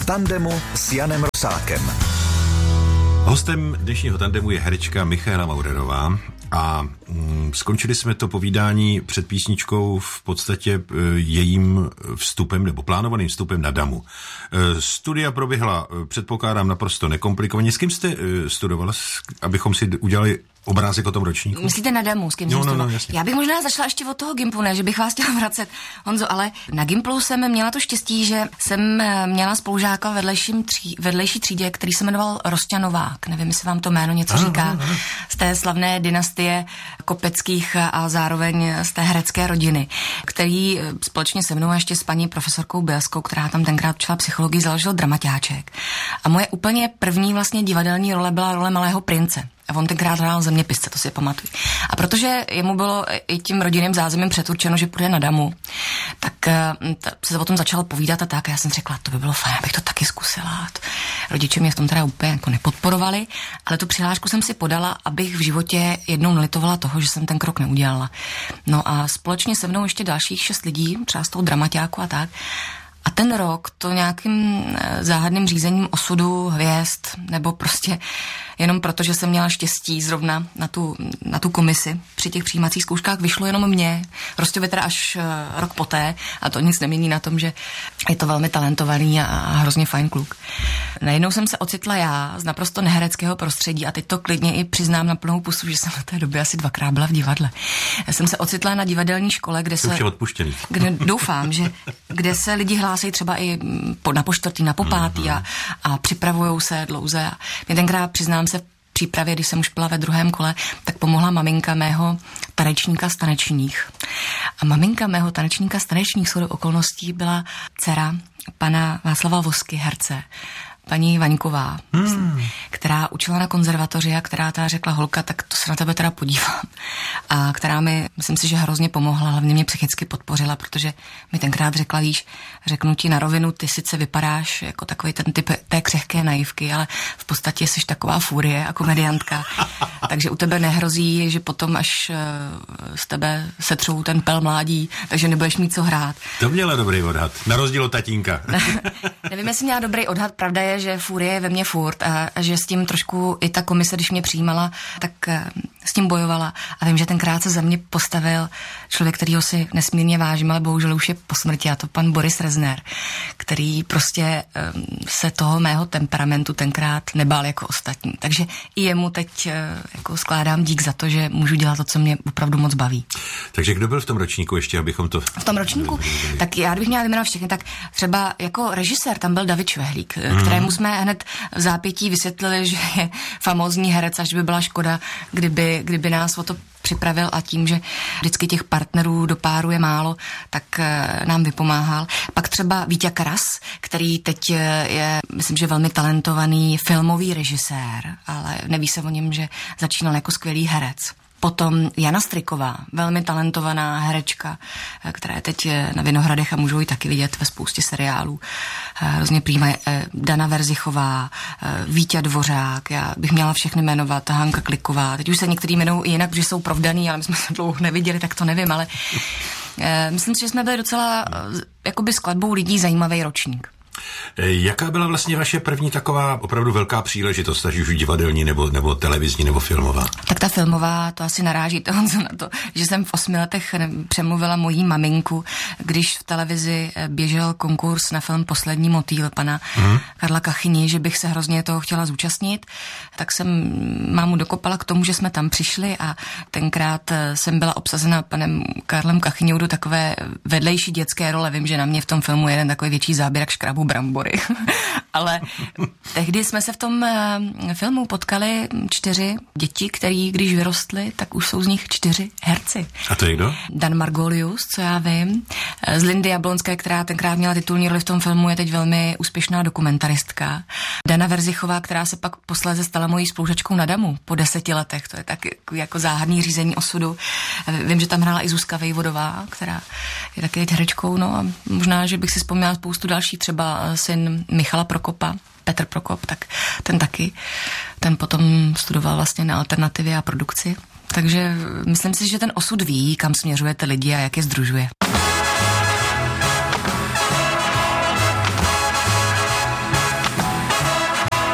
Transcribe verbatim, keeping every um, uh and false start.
tandemu s Janem Rosákem. Hostem dnešního tandemu je herečka Michaela Maurerová a mm, skončili jsme to povídání před písničkou v podstatě e, jejím vstupem nebo plánovaným vstupem na Damu. E, studia proběhla, e, předpokládám, naprosto nekomplikovaně. S kým jste e, studovala, abychom si udělali obrázek o tom ročníku? Myslíte na Damu, s kým no, jsem no, no, jasně. Já bych možná začala ještě od toho Gimplu, ne, že bych vás chtěla vracet, Honzo, ale na Gimplu jsem měla to štěstí, že jsem měla spolužáka vedlejším tří, vedlejší třídě, který se jmenoval Rosťanovák. Nevím, jestli vám to jméno něco ano, říká. Ano, ano. Z té slavné dynastie Kopeckých a zároveň z té herecké rodiny, který společně se mnou a ještě s paní profesorkou Bělskou, která tam tenkrát učila psychologii, založil dramaťáček. A moje úplně první vlastně divadelní role byla role Malého prince. A on tenkrát hrál zeměpisce, to si pamatuju. A protože jemu bylo i tím rodinným zázemím předurčeno, že půjde na Damu, tak t- se o tom začalo povídat a tak. A já jsem řekla, to by bylo fajn, abych to taky zkusila. Rodiče mě v tom teda úplně jako nepodporovali, ale tu přihlášku jsem si podala, abych v životě jednou nelitovala toho, že jsem ten krok neudělala. No a společně se mnou ještě dalších šest lidí, třeba z toho dramaťáku a tak. A ten rok to nějakým záhadným řízením osudu, hvězd, nebo prostě jenom proto, že jsem měla štěstí zrovna na tu, na tu komisi při těch přijímacích zkouškách, vyšlo jenom mě. Rosťovi teda až rok poté, a to nic nemění na tom, že je to velmi talentovaný a hrozně fajn kluk. Najednou jsem se ocitla já z naprosto nehereckého prostředí a teď to klidně i přiznám na plnou pusu, že jsem na té době asi dvakrát byla v divadle. Já jsem se ocitla na divadelní škole, kde se... odpuštěný. Kde, doufám, že kde se lidi hlásí třeba i po, na poštvrtý, na popátý mm-hmm. a, a připravujou se dlouze. A mě tenkrát, přiznám se, v přípravě, když jsem už byla ve druhém kole, tak pomohla maminka mého tanečníka z tanečních. A maminka mého tanečníka z tanečních shodou okolností byla dcera pana Václava Vosky, herce, paní Vaňková, hmm. která učila na konzervatoři a která ta řekla, holka, tak to se na tebe teda podívám. A která mi, myslím si, že hrozně pomohla, hlavně mě psychicky podpořila, protože mi tenkrát řekla, víš, řeknu ti na rovinu, ty sice vypadáš jako takový ten typ té křehké naivky, ale v podstatě jsi taková fúrie a komediantka. Takže u tebe nehrozí, že potom až z tebe setřou ten pel mládí, takže nebudeš mít co hrát. To měla dobrý odhad, na rozdíl od tatínka. Nevím, jestli měla dobrý odhad, pravda je, že fúrie je ve mně furt a, a že s tím trošku i ta komise, když mě přijímala, tak s tím bojovala. A vím, že tenkrát se za mě postavil člověk, kterýho si nesmírně vážím, ale bohužel už je po smrti, a to pan Boris Rezner, který prostě um, se toho mého temperamentu tenkrát nebál jako ostatní. Takže i jemu teď uh, jako skládám dík za to, že můžu dělat to, co mě opravdu moc baví. Takže kdo byl v tom ročníku ještě, abychom to... V tom ročníku? Tak já, kdybych měla vyjmenovat všechny, tak třeba jako režisér tam byl David Švehlík, mm. kterému jsme hned v zápětí vysvětlili, že je famózní herec, až by byla škoda, kdyby, kdyby nás o to připravil, a tím, že vždycky těch partnerů do páru je málo, tak nám vypomáhal. Pak třeba Víťa Karas, který teď je, myslím, že velmi talentovaný filmový režisér, ale neví se o něm, že začínal jako skvělý herec. Potom Jana Striková, velmi talentovaná herečka, která je teď na Vinohradech a můžou ji taky vidět ve spoustě seriálů. Hrozně prýma je Dana Verzichová, Víťa Dvořák, já bych měla všechny jmenovat, Hanka Kliková. Teď už se některý jmenují i jinak, protože jsou provdaný, ale my jsme se dlouho neviděli, tak to nevím, ale myslím si, že jsme byli docela jakoby skladbou lidí zajímavý ročník. Jaká byla vlastně vaše první taková opravdu velká příležitost, ať už divadelní nebo, nebo televizní nebo filmová? Tak ta filmová, to asi narážíte, Honzo, na to, že jsem v osmi letech přemluvila mojí maminku, když v televizi běžel konkurs na film Poslední motýl pana hmm. Karla Kachyni, že bych se hrozně toho chtěla zúčastnit, tak jsem mámu dokopala k tomu, že jsme tam přišli a tenkrát jsem byla obsazena panem Karlem Kachyňou do takové vedlejší dětské role. Vím, že na mě v tom filmu je jeden takový větší záběr jak škrabu brambory. Ale tehdy jsme se v tom uh, filmu potkali čtyři děti, který když vyrostly, tak už jsou z nich čtyři herci. A to je kdo? Dan Margolius, co já vím. Z Lindy Jablonské, která tenkrát měla titulní roli v tom filmu, je teď velmi úspěšná dokumentaristka. Dana Verzichová, která se pak posléze stala mojí spolužačkou na Damu po deseti letech. To je tak jako záhadný řízení osudu. Vím, že tam hrála i Zuzka Vejvodová, která je taky teď herečkou. No a možná, že bych si vzpomněla spoustu další, třeba syn Michala Prokopa, Petr Prokop, tak ten taky. Ten potom studoval vlastně na alternativě a produkci. Takže myslím si, že ten osud ví, kam směřujete lidi a jak je sdružuje.